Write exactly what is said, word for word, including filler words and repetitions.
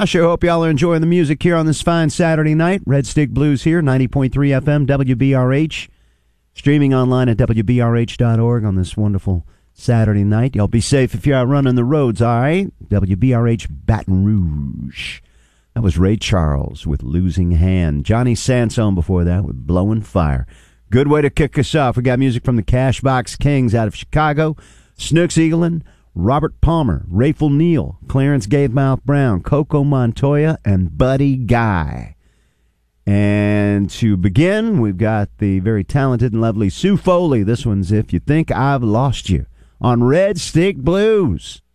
I sure hope y'all are enjoying the music here on this fine Saturday night. Red Stick Blues here, ninety point three F M, W B R H. Streaming online at W B R H dot org on this wonderful Saturday night. Y'all be safe if you're out running the roads, all right? W B R H Baton Rouge. That was Ray Charles with Losing Hand. Johnny Sansone before that with Blowing Fire. Good way to kick us off. We got music from the Cashbox Kings out of Chicago, Snooks Eaglin, Robert Palmer, Rayful Neal, Clarence Gavemouth Brown, Coco Montoya, and Buddy Guy. And to begin, we've got the very talented and lovely Sue Foley. This one's If You Think I've Lost You on Red Stick Blues.